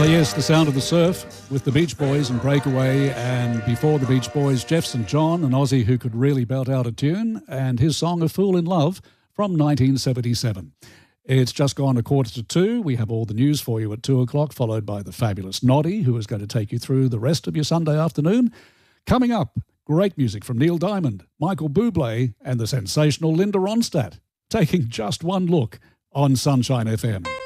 Yes, the sound of the surf with the Beach Boys and Breakaway, and before the Beach Boys, Jeff St. John, an Aussie who could really belt out a tune, and his song A Fool in Love from 1977. It's just gone 1:45. We have all the news for you at 2 o'clock, followed by the fabulous Noddy, who is going to take you through the rest of your Sunday afternoon. Coming up, great music from Neil Diamond, Michael Bublé, and the sensational Linda Ronstadt, taking just one look on Sunshine FM.